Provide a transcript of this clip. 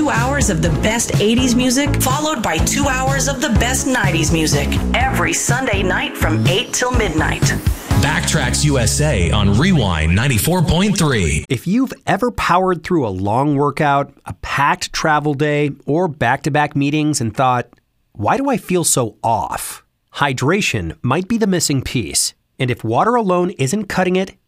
2 hours of the best 80s music, followed by 2 hours of the best 90s music, every Sunday night from 8 till midnight. Backtracks USA on Rewind 94.3. If you've ever powered through a long workout, a packed travel day, or back-to-back meetings and thought, why do I feel so off? Hydration might be the missing piece. And if water alone isn't cutting it,